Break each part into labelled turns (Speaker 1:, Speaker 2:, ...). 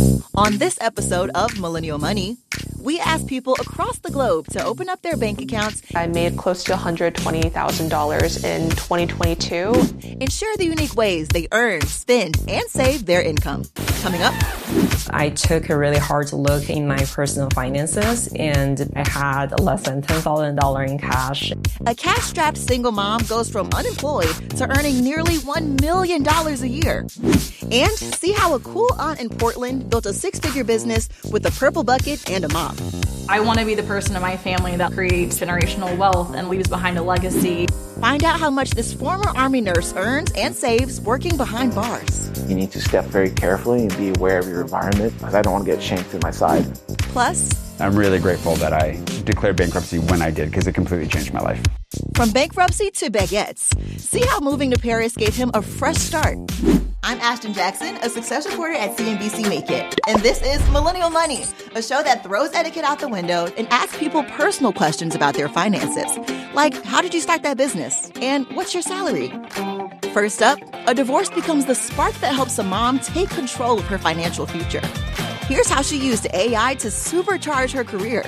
Speaker 1: On this episode of Millennial Money, we ask people across the globe to open up their bank accounts.
Speaker 2: I made close to $120,000 in 2022.
Speaker 1: And share the unique ways they earn, spend, and save their income. Coming up.
Speaker 3: I took a really hard look in my personal finances, and I had less than $10,000 in cash.
Speaker 1: A cash-strapped single mom goes from unemployed to earning nearly $1 million a year. And see how a cool aunt in Portland built a six-figure business with a purple bucket and a mop.
Speaker 4: I want to be the person in my family that creates generational wealth and leaves behind a legacy.
Speaker 1: Find out how much this former Army nurse earns and saves working behind bars.
Speaker 5: You need to step very carefully and be aware of your environment, because I don't want to get shanked through my side.
Speaker 1: Plus,
Speaker 6: I'm really grateful that I declared bankruptcy when I did, because it completely changed my life.
Speaker 1: From bankruptcy to baguettes, see how moving to Paris gave him a fresh start. I'm Ashton Jackson, a success reporter at CNBC Make It. And this is Millennial Money, a show that throws etiquette out the window and asks people personal questions about their finances. Like, how did you start that business? And what's your salary? First up, a divorce becomes the spark that helps a mom take control of her financial future. Here's how she used AI to supercharge her career.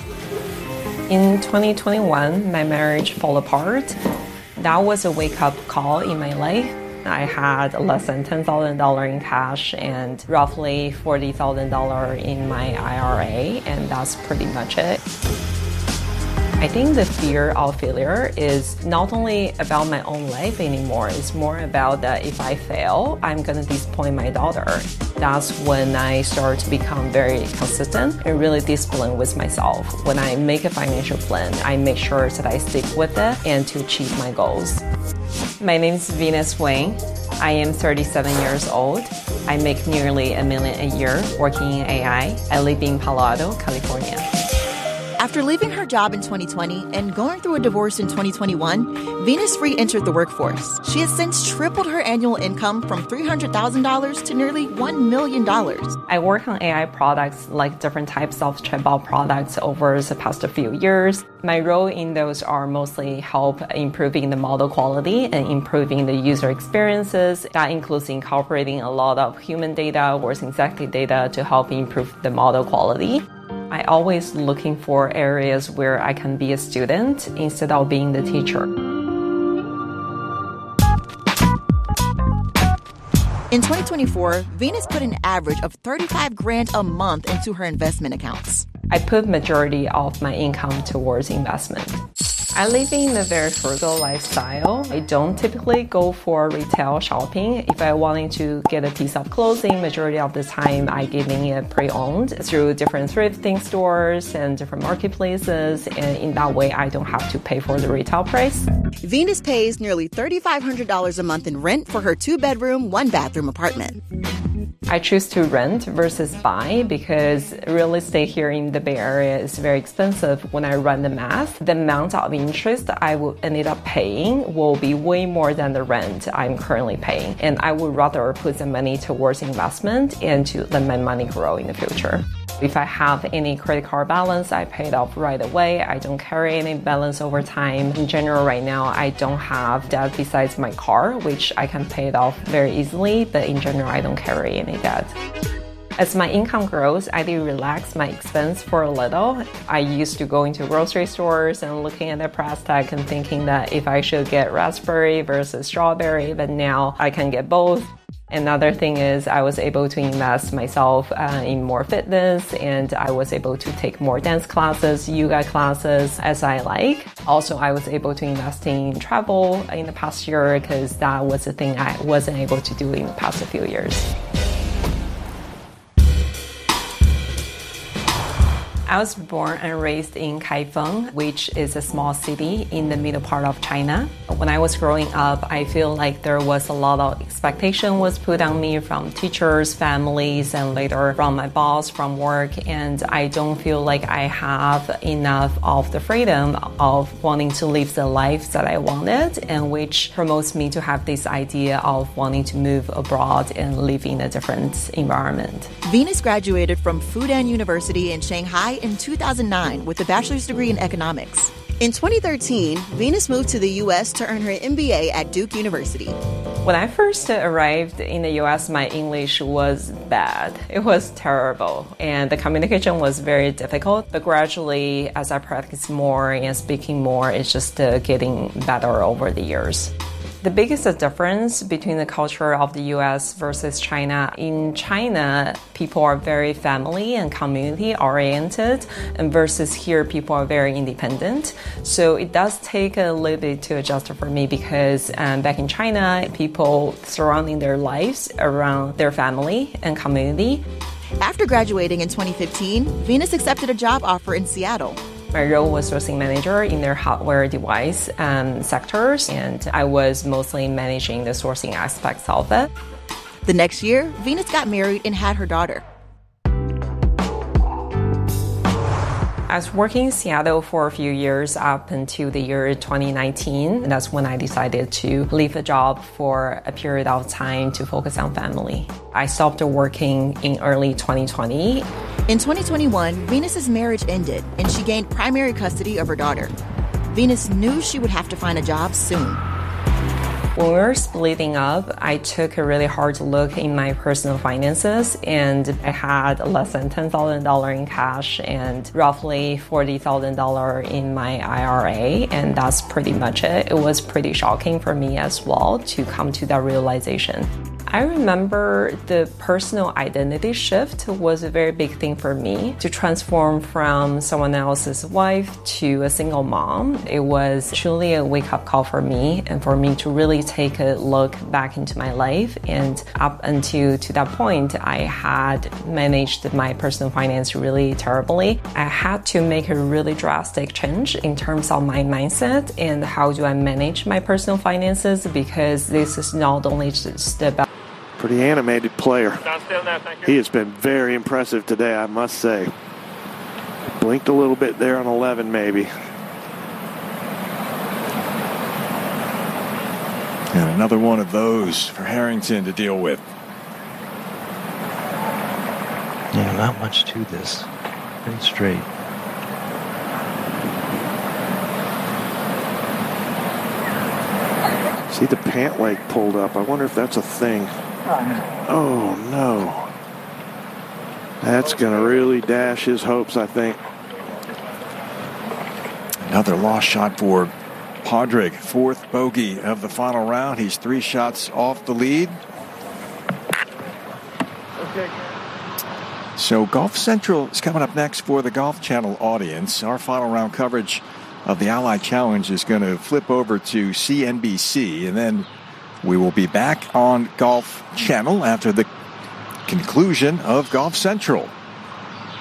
Speaker 3: In 2021, my marriage fell apart. That was a wake-up call in my life. I had less than $10,000 in cash and roughly $40,000 in my IRA, and that's pretty much it. I think the fear of failure is not only about my own life anymore, it's more about that if I fail, I'm gonna disappoint my daughter. That's when I start to become very consistent and really disciplined with myself. When I make a financial plan, I make sure that I stick with it and to achieve my goals. My name is Venus Wang. I am 37 years old. I make nearly $1 million a year working in AI. I live in Palo Alto, California.
Speaker 1: After leaving her job in 2020 and going through a divorce in 2021, Venus re-entered the workforce. She has since tripled her annual income from $300,000 to nearly $1 million.
Speaker 3: I work on AI products like different types of chatbot products over the past few years. My role in those are mostly help improving the model quality and improving the user experiences. That includes incorporating a lot of human data or synthetic data to help improve the model quality. I always looking for areas where I can be a student instead of being the teacher.
Speaker 1: In 2024, Venus put an average of $35,000 a month into her investment accounts.
Speaker 3: I put majority of my income towards investment. I live in a very frugal lifestyle. I don't typically go for retail shopping. If I wanted to get a piece of clothing, majority of the time I getting it pre-owned through different thrifting stores and different marketplaces. And in that way, I don't have to pay for the retail price.
Speaker 1: Venus pays nearly $3,500 a month in rent for her 2-bedroom, 1-bathroom apartment.
Speaker 3: I choose to rent versus buy because real estate here in the Bay Area is very expensive. When I run the math, the amount of interest I will end up paying will be way more than the rent I'm currently paying. And I would rather put the money towards investment and to let my money grow in the future. If I have any credit card balance, I pay it off right away. I don't carry any balance over time. In general, right now, I don't have debt besides my car, which I can pay it off very easily. But in general, I don't carry any debt. As my income grows, I do relax my expense for a little. I used to go into grocery stores and looking at the price tag and thinking that if I should get raspberry versus strawberry, but now I can get both. Another thing is I was able to invest myself in more fitness, and I was able to take more dance classes, yoga classes as I like. Also, I was able to invest in travel in the past year because that was a thing I wasn't able to do in the past few years. I was born and raised in Kaifeng, which is a small city in the middle part of China. When I was growing up, I feel like there was a lot of expectation was put on me from teachers, families, and later from my boss, from work. And I don't feel like I have enough of the freedom of wanting to live the life that I wanted, and which promotes me to have this idea of wanting to move abroad and live in a different environment.
Speaker 1: Venus graduated from Fudan University in Shanghai in 2009 with a bachelor's degree in economics. In 2013, Venus moved to the U.S. to earn her MBA at Duke University.
Speaker 3: When I first arrived in the US, my English was bad. It was terrible, and the communication was very difficult. But gradually, as I practiced more and speaking more, it's just getting better over the years. The biggest difference between the culture of the US versus China, in China, people are very family and community oriented, and versus here, people are very independent. So it does take a little bit to adjust for me because back in China, people surrounding their lives around their family and community.
Speaker 1: After graduating in 2015, Venus accepted a job offer in Seattle.
Speaker 3: My role was sourcing manager in their hardware device sectors, and I was mostly managing the sourcing aspects of it.
Speaker 1: The next year, Venus got married and had her daughter.
Speaker 3: I was working in Seattle for a few years up until the year 2019. And that's when I decided to leave the job for a period of time to focus on family. I stopped working in early 2020.
Speaker 1: In 2021, Venus's marriage ended and she gained primary custody of her daughter. Venus knew she would have to find a job soon.
Speaker 3: When we were splitting up, I took a really hard look in my personal finances, and I had less than $10,000 in cash and roughly $40,000 in my IRA, and that's pretty much it. It was pretty shocking for me as well to come to that realization. I remember the personal identity shift was a very big thing for me to transform from someone else's wife to a single mom. It was truly a wake-up call for me and for me to really take a look back into my life. And up until to that point, I had managed my personal finance really terribly. I had to make a really drastic change in terms of my mindset and how do I manage my personal finances, because this is not only just about
Speaker 7: pretty animated player. He has been very impressive today, I must say. Blinked a little bit there on 11, maybe.
Speaker 8: And another one of those for Harrington to deal with.
Speaker 9: Yeah, not much to this. Pretty straight.
Speaker 7: See the pant leg pulled up. I wonder if that's a thing. Oh, no. That's going to really dash his hopes, I think.
Speaker 8: Another lost shot for Padraig. Fourth bogey of the final round. He's 3 shots off the lead.
Speaker 7: Okay.
Speaker 8: So Golf Central is coming up next for the Golf Channel audience. Our final round coverage of the Ally Challenge is going to flip over to CNBC, and then we will be back on Golf Channel after the conclusion of Golf Central.